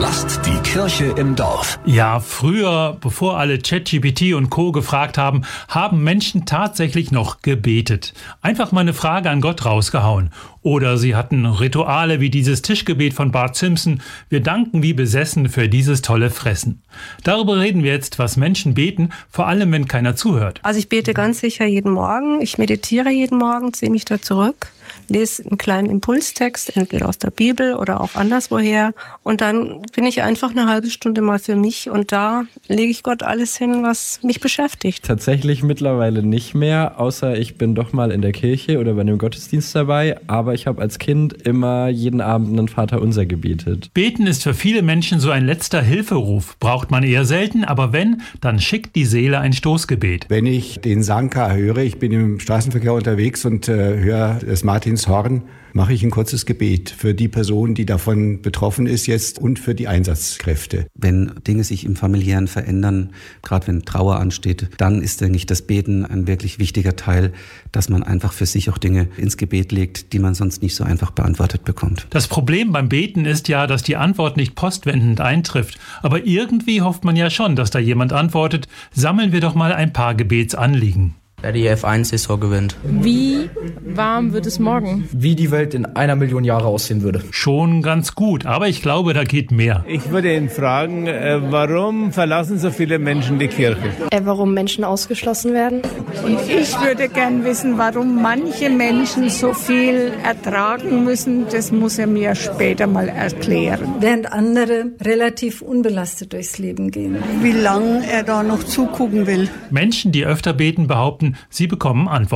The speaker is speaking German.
Lasst die Kirche im Dorf. Ja, früher, bevor alle ChatGPT und Co. gefragt haben, haben Menschen tatsächlich noch gebetet. Einfach mal eine Frage an Gott rausgehauen. Oder sie hatten Rituale wie dieses Tischgebet von Bart Simpson. Wir danken wie besessen für dieses tolle Fressen. Darüber reden wir jetzt, was Menschen beten, vor allem wenn keiner zuhört. Also ich bete ganz sicher jeden Morgen. Ich meditiere jeden Morgen, ziehe mich da zurück, lese einen kleinen Impulstext, entweder aus der Bibel oder auch anderswoher. Und dann bin ich einfach eine halbe Stunde mal für mich und da lege ich Gott alles hin, was mich beschäftigt. Tatsächlich mittlerweile nicht mehr, außer ich bin doch mal in der Kirche oder bei einem Gottesdienst dabei. Aber ich habe als Kind immer jeden Abend einen Vaterunser gebetet. Beten ist für viele Menschen so ein letzter Hilferuf. Braucht man eher selten, aber wenn, dann schickt die Seele ein Stoßgebet. Wenn ich den Sanka höre, ich bin im Straßenverkehr unterwegs und höre das Martinshorn, mache ich ein kurzes Gebet für die Person, die davon betroffen ist jetzt und für die Einsatzkräfte. Wenn Dinge sich im Familiären verändern, gerade wenn Trauer ansteht, dann ist, denke ich, das Beten ein wirklich wichtiger Teil, dass man einfach für sich auch Dinge ins Gebet legt, die man sonst nicht so einfach beantwortet bekommt. Das Problem beim Beten ist ja, dass die Antwort nicht postwendend eintrifft. Aber irgendwie hofft man ja schon, dass da jemand antwortet. Sammeln wir doch mal ein paar Gebetsanliegen. Wer die F1-Saison gewinnt. Wie warm wird es morgen? Wie die Welt in 1 Million Jahre aussehen würde. Schon ganz gut, aber ich glaube, da geht mehr. Ich würde ihn fragen, warum verlassen so viele Menschen die Kirche? Warum Menschen ausgeschlossen werden? Ich würde gern wissen, warum manche Menschen so viel ertragen müssen. Das muss er mir später mal erklären. Während andere relativ unbelastet durchs Leben gehen. Wie lange er da noch zugucken will. Menschen, die öfter beten, behaupten, sie bekommen Antworten.